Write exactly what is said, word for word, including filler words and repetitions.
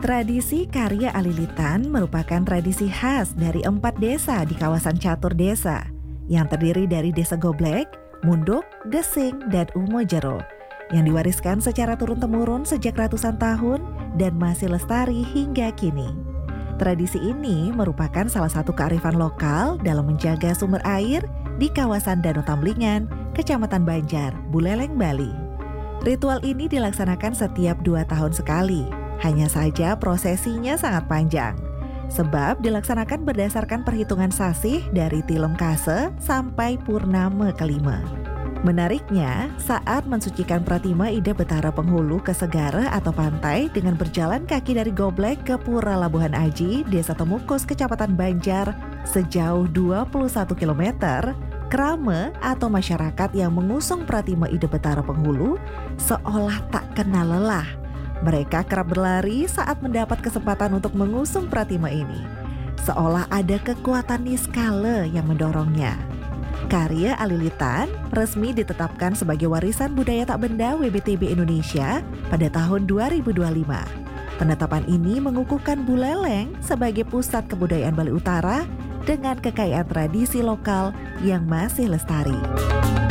Tradisi Karya Alilitan merupakan tradisi khas dari empat desa di kawasan Catur Desa yang terdiri dari Desa Goblek, Munduk, Gesing, dan Umojero yang diwariskan secara turun-temurun sejak ratusan tahun dan masih lestari hingga kini. Tradisi ini merupakan salah satu kearifan lokal dalam menjaga sumber air di kawasan Danau Tamlingan, Kecamatan Banjar, Buleleng, Bali. Ritual ini dilaksanakan setiap dua tahun sekali. Hanya saja prosesinya sangat panjang, sebab dilaksanakan berdasarkan perhitungan sasih dari Tilem Kase sampai Purnama kelima. Menariknya, saat mensucikan Pratima Ida Betara Penghulu ke Segara atau pantai dengan berjalan kaki dari Goblek ke Pura Labuhan Aji, Desa Temukus, Kecamatan Banjar sejauh dua puluh satu kilometer, Krame atau masyarakat yang mengusung Pratima Ida Betara Penghulu seolah tak kenal lelah. Mereka kerap berlari saat mendapat kesempatan untuk mengusung Pratima ini, seolah ada kekuatan niskala yang mendorongnya. Karya Alilitan resmi ditetapkan sebagai warisan budaya tak benda W B T B Indonesia pada tahun dua ribu dua puluh lima. Penetapan ini mengukuhkan Buleleng sebagai pusat kebudayaan Bali Utara dengan kekayaan tradisi lokal yang masih lestari.